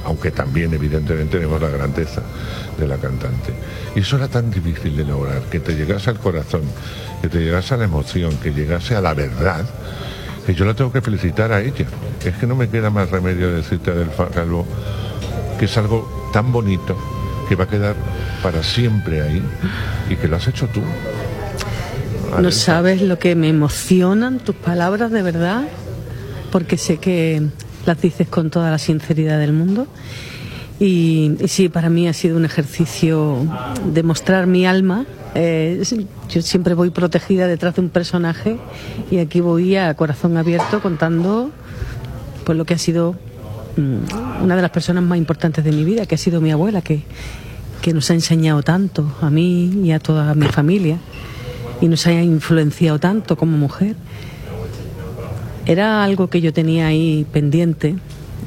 aunque también evidentemente vemos la grandeza de la cantante. Y eso era tan difícil de lograr, que te llegase al corazón, que te llegase a la emoción, que llegase a la verdad, que yo la tengo que felicitar a ella. Es que no me queda más remedio de decirte, Adelfa Calvo, que es algo tan bonito que va a quedar para siempre ahí y que lo has hecho tú. No sabes lo que me emocionan tus palabras, de verdad, porque sé que las dices con toda la sinceridad del mundo. Y sí, para mí ha sido un ejercicio de mostrar mi alma. Yo siempre voy protegida detrás de un personaje y aquí voy a corazón abierto contando pues lo que ha sido una de las personas más importantes de mi vida, que ha sido mi abuela, que nos ha enseñado tanto a mí y a toda mi familia y nos ha influenciado tanto como mujer. Era algo que yo tenía ahí pendiente.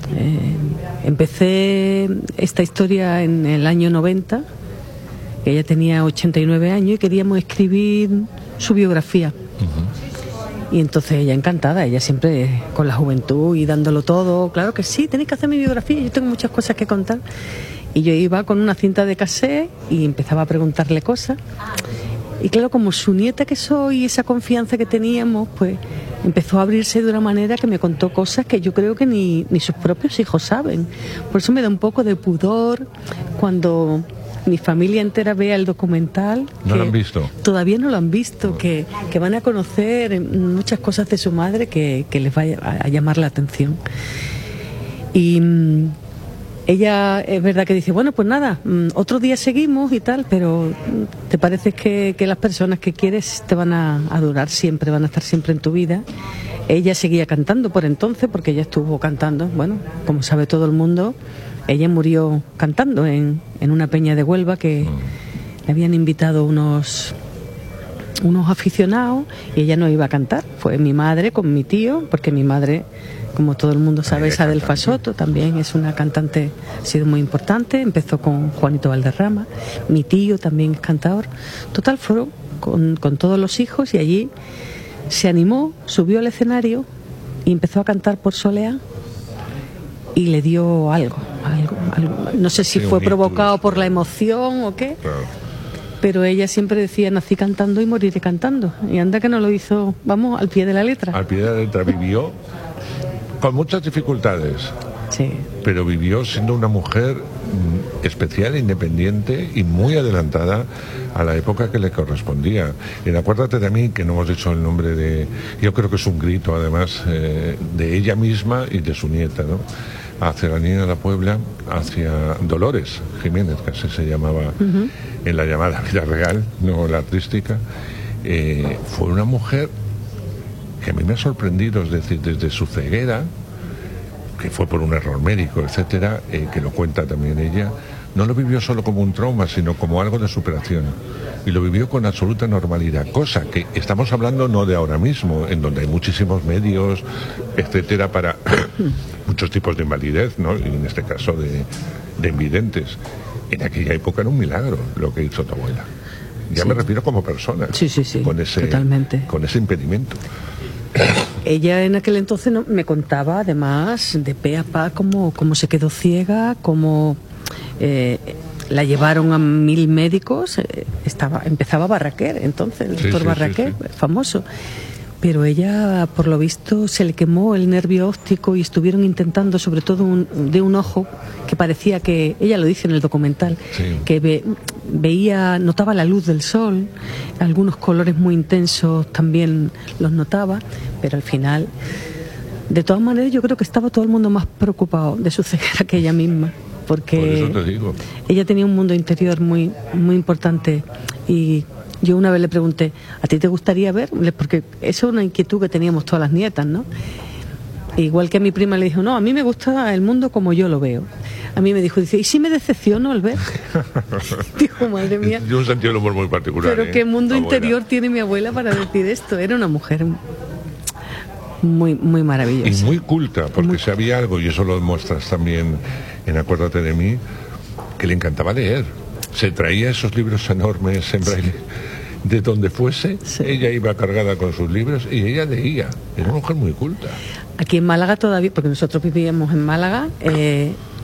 Empecé esta historia en el año 90, que ella tenía 89 años y queríamos escribir su biografía. Y entonces ella encantada, ella siempre con la juventud y dándolo todo. Claro que sí, tenéis que hacer mi biografía, yo tengo muchas cosas que contar. Y yo iba con una cinta de cassette y empezaba a preguntarle cosas. Y claro, como su nieta que soy, esa confianza que teníamos, pues empezó a abrirse de una manera que me contó cosas que yo creo que ni sus propios hijos saben. Por eso me da un poco de pudor cuando mi familia entera vea el documental. ¿No lo han visto? Todavía no lo han visto, que van a conocer muchas cosas de su madre que les va a llamar la atención. Y ella es verdad que dice, bueno, pues nada, otro día seguimos y tal, pero ¿te parece que las personas que quieres te van a durar siempre, van a estar siempre en tu vida? Ella seguía cantando por entonces, porque ella estuvo cantando, bueno, como sabe todo el mundo, ella murió cantando en una peña de Huelva que le habían invitado unos aficionados y ella no iba a cantar. Fue mi madre con mi tío, porque mi madre, como todo el mundo sabe, es Adelfa Soto, también es una cantante, ha sido muy importante, empezó con Juanito Valderrama, mi tío también es cantador. Total, fueron con todos los hijos y allí se animó, subió al escenario y empezó a cantar por Soleá y le dio algo. No sé si fue provocado por la emoción o qué. Claro. Pero ella siempre decía, nací cantando y moriré cantando. Y anda que no lo hizo, vamos, al pie de la letra. Al pie de la letra, vivió con muchas dificultades. Sí. Pero vivió siendo una mujer especial, independiente y muy adelantada a la época que le correspondía. Y acuérdate de mí, que no hemos dicho el nombre de... Yo creo que es un grito, además, de ella misma y de su nieta, ¿no? Hacia la Niña de la Puebla, hacia Dolores Jiménez, que así se llamaba en la llamada vida real, no la artística. Fue una mujer que a mí me ha sorprendido, es decir, desde su ceguera, que fue por un error médico, etcétera, que lo cuenta también ella, no lo vivió solo como un trauma, sino como algo de superación. Y lo vivió con absoluta normalidad, cosa que estamos hablando no de ahora mismo, en donde hay muchísimos medios, etcétera, para muchos tipos de invalidez, ¿no? Y en este caso de invidentes. En aquella época era un milagro lo que hizo tu abuela. Ya sí. Me refiero como persona. Sí, totalmente. Con ese impedimento. Ella en aquel entonces me contaba, además, de pe a pa, cómo se quedó ciega, cómo la llevaron a 1000 médicos. Empezaba Barraquer, entonces, el doctor Barraquer, famoso. Pero ella, por lo visto, se le quemó el nervio óptico y estuvieron intentando, sobre todo de un ojo, que parecía que, ella lo dice en el documental, que notaba la luz del sol, algunos colores muy intensos también los notaba, pero al final, de todas maneras, yo creo que estaba todo el mundo más preocupado de su ceguera que ella misma, porque por eso te digo. Ella tenía un mundo interior muy, muy importante. Y yo una vez le pregunté, ¿a ti te gustaría ver? Porque eso es una inquietud que teníamos todas las nietas, ¿no? Igual que a mi prima le dijo, no, a mí me gusta el mundo como yo lo veo. A mí me dijo, ¿y si me decepciono al ver? Dijo, madre mía. De un sentido del humor muy particular. Pero qué mundo interior tiene mi abuela para decir esto. Era una mujer muy, muy maravillosa. Y muy culta, porque sabía algo, y eso lo demuestras también en Acuérdate de mí, que le encantaba leer. Se traía esos libros enormes en braille de donde fuese, ella iba cargada con sus libros y ella leía. Era una mujer muy culta. Aquí en Málaga todavía, porque nosotros vivíamos en Málaga,